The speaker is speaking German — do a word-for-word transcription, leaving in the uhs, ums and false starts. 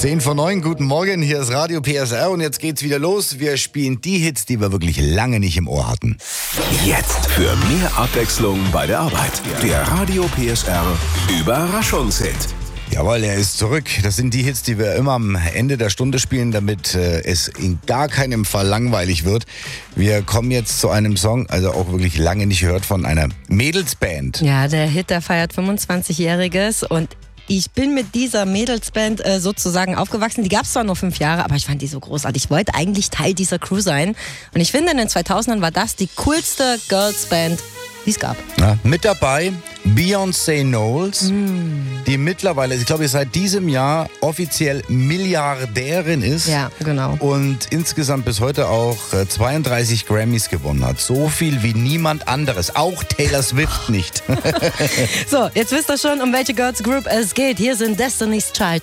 zehn vor neun, guten Morgen, hier ist Radio P S R und jetzt geht's wieder los. Wir spielen die Hits, die wir wirklich lange nicht im Ohr hatten. Jetzt für mehr Abwechslung bei der Arbeit. Der Radio P S R Überraschungshit. Jawohl, er ist zurück. Das sind die Hits, die wir immer am Ende der Stunde spielen, damit äh, es in gar keinem Fall langweilig wird. Wir kommen jetzt zu einem Song, also auch wirklich lange nicht gehört, von einer Mädelsband. Ja, der Hit, der feiert fünfundzwanzigjähriges und ich bin mit dieser Mädelsband äh, sozusagen aufgewachsen. Die gab es zwar nur fünf Jahre, aber ich fand die so großartig. Ich wollte eigentlich Teil dieser Crew sein. Und ich finde, in den zweitausendern war das die coolste Girls-Band, die es gab. Ja, mit dabei Beyoncé Knowles, mm. die mittlerweile, ich glaube, seit diesem Jahr offiziell Milliardärin ist. Ja, genau. Und insgesamt bis heute auch zweiunddreißig Grammys gewonnen hat. So viel wie niemand anderes. Auch Taylor Swift nicht. So, jetzt wisst ihr schon, um welche Girls Group es geht. Hier sind Destiny's Child.